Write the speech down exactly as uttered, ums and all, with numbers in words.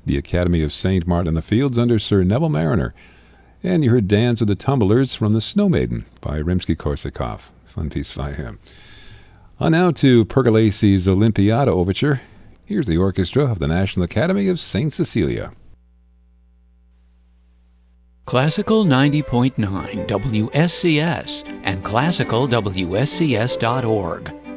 the Academy of Saint Martin in the Fields under Sir Neville Mariner. And you heard Dance of the Tumblers from The Snow Maiden by Rimsky-Korsakov. Fun piece by him. On now to Pergolesi's Olympiada Overture. Here's the orchestra of the National Academy of Saint Cecilia. Classical ninety point nine W S C S and classical W S C S dot org